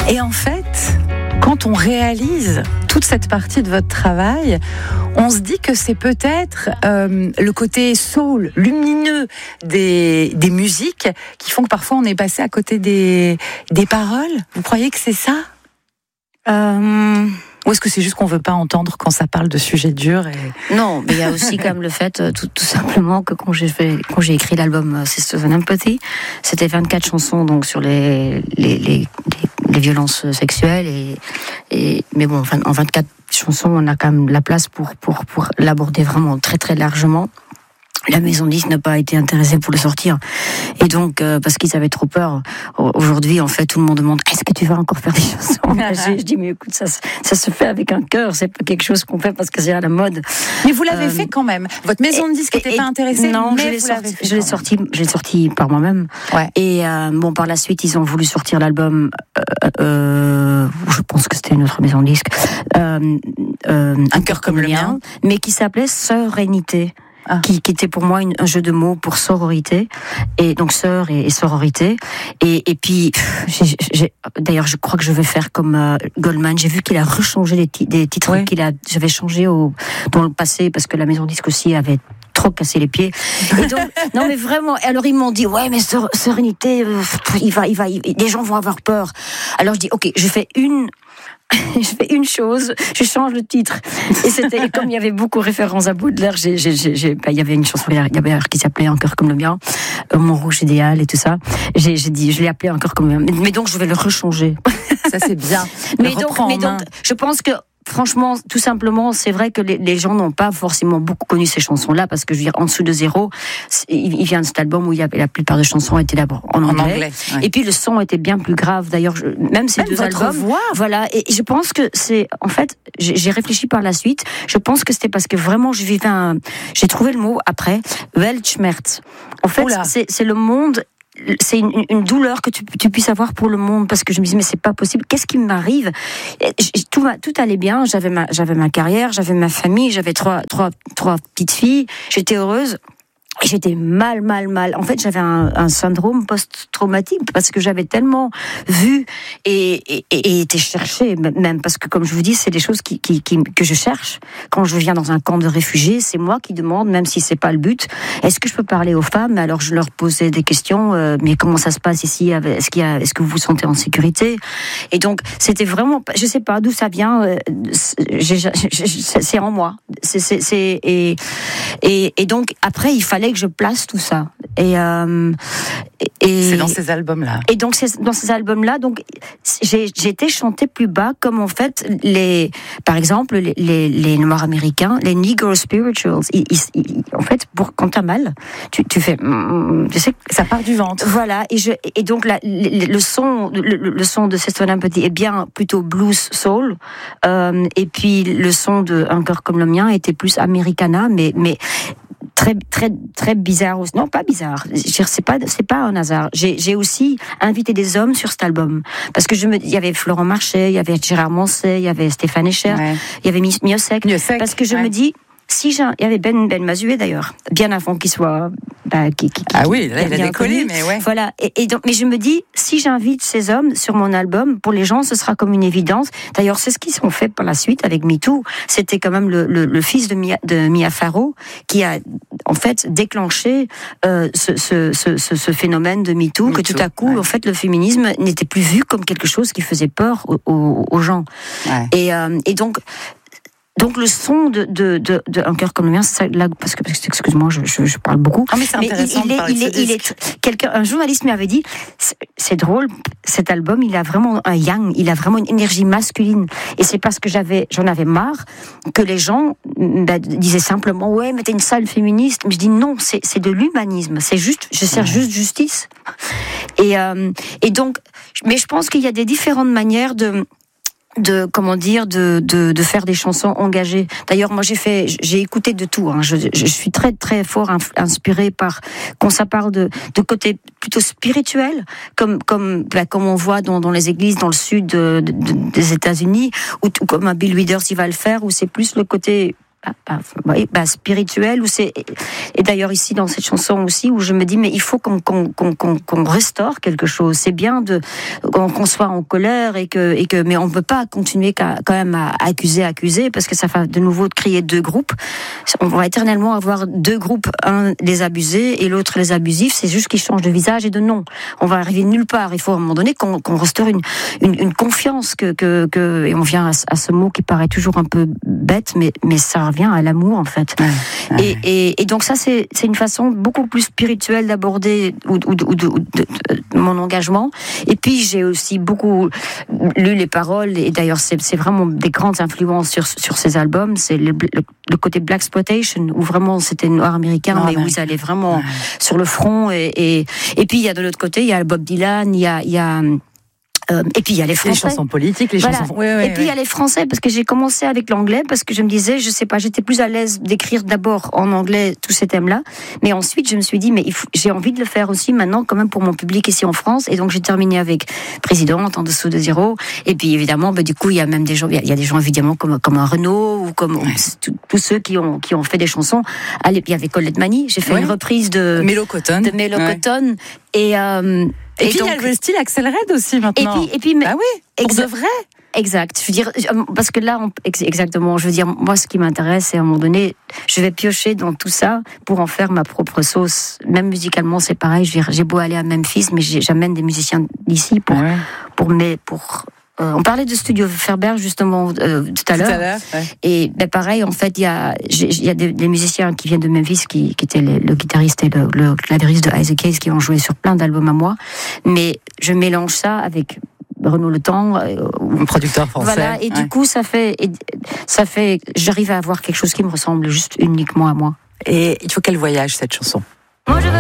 Et en fait, quand on réalise toute cette partie de votre travail, on se dit que c'est peut-être le côté soul, lumineux des musiques qui font que parfois on est passé à côté des paroles. Vous croyez que c'est ça ? Ou est-ce que c'est juste qu'on veut pas entendre quand ça parle de sujets durs Non, mais il y a aussi quand même le fait, tout simplement, que quand j'ai écrit l'album Sisters and Empathy, c'était 24 chansons donc sur les violences sexuelles mais bon, en 24 chansons, on a quand même la place pour l'aborder vraiment très très largement. La maison de disques n'a pas été intéressée pour le sortir. Et donc, parce qu'ils avaient trop peur. Aujourd'hui, en fait, tout le monde demande, est-ce que tu vas encore faire des chansons? Je dis, mais écoute, ça se fait avec un cœur. C'est pas quelque chose qu'on fait parce que c'est à la mode. Mais vous l'avez fait quand même. Votre maison de disques n'était pas intéressée. Non, mais je l'ai sorti par moi-même. Ouais. Et bon, par la suite, ils ont voulu sortir l'album, je pense que c'était une autre maison de disques, Un cœur comme le mien, mais qui s'appelait Sérénité. Qui était pour moi un jeu de mots pour sororité, et donc sœur et sororité, et puis d'ailleurs je crois que je vais faire comme Goldman. J'ai vu qu'il a rechangé des titres j'avais changé dans le passé parce que la maison disque aussi avait trop cassé les pieds. Et donc, non mais vraiment, alors ils m'ont dit ouais mais sérénité, les gens vont avoir peur. Alors je dis ok, je fais une chose, je change le titre. Et c'était, comme il y avait beaucoup de références à Baudelaire, il y avait une chanson qui s'appelait Un cœur comme le mien, Mon rouge idéal et tout ça. J'ai dit, je l'ai appelé Un cœur comme le mien. Mais donc, je vais le rechanger. Ça, c'est bien. Mais donc, je pense que, franchement, tout simplement, c'est vrai que les gens n'ont pas forcément beaucoup connu ces chansons-là, parce que je veux dire, En dessous de zéro, il vient de cet album où la plupart des chansons étaient d'abord en anglais. Ouais. Et puis le son était bien plus grave. D'ailleurs, même ces deux albums, voilà. Et je pense que c'est, en fait, j'ai réfléchi par la suite. Je pense que c'était parce que vraiment j'ai trouvé le mot après, Weltschmerz. En fait, c'est le monde. C'est une douleur que tu puisses avoir pour le monde, parce que je me dis mais c'est pas possible, qu'est-ce qui m'arrive? Tout allait bien, j'avais ma carrière, j'avais ma famille, j'avais trois petites filles, j'étais heureuse. Et j'étais mal. En fait, j'avais un syndrome post-traumatique parce que j'avais tellement vu et été chercher, même parce que, comme je vous dis, c'est des choses que je cherche. Quand je viens dans un camp de réfugiés, c'est moi qui demande, même si c'est pas le but, est-ce que je peux parler aux femmes? Alors, je leur posais des questions, mais comment ça se passe ici? Est-ce que vous vous sentez en sécurité? Et donc, c'était vraiment, je sais pas d'où ça vient, c'est en moi. Et donc, après, il fallait que je place tout ça. Et c'est dans ces albums-là. Et donc c'est dans ces albums-là. Donc j'ai été chanter plus bas, comme en fait par exemple les Noirs américains, les Negro spirituals. En fait, quand t'as mal, tu fais, tu sais, ça part du ventre. Voilà. Et donc le son de Sisters and Empathy est bien plutôt blues soul. Et puis le son de Un cœur comme le mien était plus Americana, mais très très très bizarre aussi. Non, pas bizarre. C'est pas un hasard. J'ai aussi invité des hommes sur cet album parce que il y avait Florent Marchais, il y avait Gérard Moncey, il y avait Stéphane Echer, il y avait Miossec. Parce que je me dis, il y avait Ben Mazué d'ailleurs, bien avant qu'il soit oui, là il a décollé, mais ouais. Voilà. Et donc, mais je me dis, si j'invite ces hommes sur mon album, pour les gens, ce sera comme une évidence. D'ailleurs, c'est ce qu'ils ont fait par la suite avec MeToo. C'était quand même le fils de Mia Farrow qui a en fait déclenché ce phénomène de MeToo, que tout à coup, en fait, le féminisme n'était plus vu comme quelque chose qui faisait peur aux gens. Ouais. Et donc le son de Un cœur comme le mien, c'est ça, là, parce que excuse-moi, je parle beaucoup. Ah, mais c'est intéressant de parler de ce disque. Un journaliste m'avait dit, c'est drôle, cet album, il a vraiment un yang, il a vraiment une énergie masculine. Et c'est parce que j'en avais marre que les gens disaient simplement, ouais, mais t'es une sale féministe. Mais je dis non, c'est de l'humanisme. C'est juste, je cherche juste justice. Et donc, mais je pense qu'il y a des différentes manières de faire des chansons engagées. D'ailleurs, moi, j'ai écouté de tout, hein. Je suis très, très fort inspirée par, quand ça parle de côté plutôt spirituel, comme on voit dans les églises dans le sud des États-Unis, ou comme un Bill Withers, il va le faire, où c'est plus le côté spirituelle, et d'ailleurs ici dans cette chanson aussi, où je me dis mais il faut qu'on restaure quelque chose. C'est bien qu'on soit en colère mais on ne peut pas continuer quand même à accuser, parce que ça va de nouveau créer deux groupes. On va éternellement avoir deux groupes, un les abusés et l'autre les abusifs. C'est juste qu'ils changent de visage et de nom. On va arriver nulle part. Il faut à un moment donné qu'on restaure une confiance et on vient à ce mot qui paraît toujours un peu bête, mais ça revient à l'amour en fait. Et donc ça c'est une façon beaucoup plus spirituelle d'aborder mon engagement. Et puis j'ai aussi beaucoup lu les paroles, et d'ailleurs c'est vraiment des grandes influences sur ces albums. C'est le côté blaxploitation, où vraiment c'était noir américain, mais où ils allaient vraiment sur le front. Et puis il y a de l'autre côté, il y a Bob Dylan, il y a et puis il y a les Français. Les chansons politiques, les chansons. Et puis il y a les Français, parce que j'ai commencé avec l'anglais, parce que je me disais, je sais pas, j'étais plus à l'aise d'écrire d'abord en anglais tous ces thèmes-là, mais ensuite je me suis dit, mais j'ai envie de le faire aussi maintenant, quand même pour mon public ici en France, et donc j'ai terminé avec Présidente, En dessous de zéro, et puis évidemment, du coup il y a même des gens, il y a des gens évidemment comme un Renaud ou comme tous ceux qui ont fait des chansons. Il y avait Colette Mani, j'ai fait une reprise de Mélo Cotton, et puis donc, il y a le style Axel Red aussi maintenant. Et puis pour de vrai. Exact. Je veux dire, parce que là, exactement. Je veux dire, moi, ce qui m'intéresse, c'est à un moment donné, je vais piocher dans tout ça pour en faire ma propre sauce. Même musicalement, c'est pareil. Je veux dire, j'ai beau aller à Memphis, mais j'amène des musiciens d'ici on parlait de Studio Ferber justement tout à l'heure. Et pareil, en fait, il y a des musiciens qui viennent de Memphis qui étaient le guitariste et le clavieriste de Isaac Hayes, qui ont joué sur plein d'albums à moi. Mais je mélange ça avec Renaud Le Temps, un producteur français. Voilà, et du coup, ça fait, j'arrive à avoir quelque chose qui me ressemble juste uniquement à moi. Et il faut qu'elle voyage, cette chanson. Moi, je veux